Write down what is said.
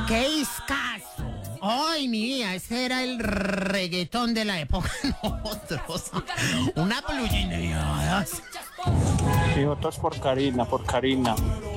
¡Qué discazo! ¡Ay, mi vida! Ese era el reggaetón de la época de nosotros. Una plugineada. Y votos por Karina, por Karina.